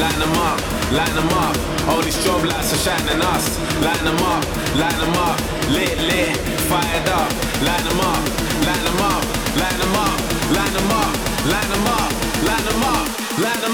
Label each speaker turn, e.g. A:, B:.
A: line them up, line them up. All these strobe lights are shining us. Line them up, lit, lit, fired up. Line them up, line them up, line them up, line them up, line them up, line them up, line them up.